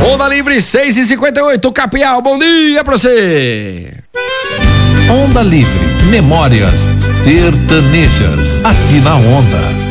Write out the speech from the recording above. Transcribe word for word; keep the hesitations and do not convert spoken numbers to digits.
Onda Livre seis e cinquenta e oito, Capial, bom dia pra você. Onda Livre, memórias sertanejas, aqui na Onda.